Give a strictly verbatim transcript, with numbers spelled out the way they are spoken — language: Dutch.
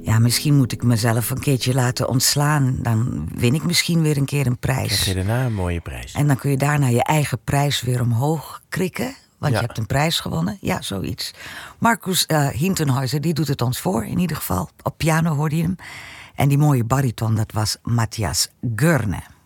Ja, misschien moet ik mezelf een keertje laten ontslaan. Dan win ik misschien weer een keer een prijs. Krijg je daarna een mooie prijs. En dan kun je daarna je eigen prijs weer omhoog krikken. Want Ja. je hebt een prijs gewonnen. Ja, zoiets. Marcus uh, Hintenhuizer, die doet het ons voor in ieder geval. Op piano hoorde je hem. En die mooie bariton, dat was Matthias Görne.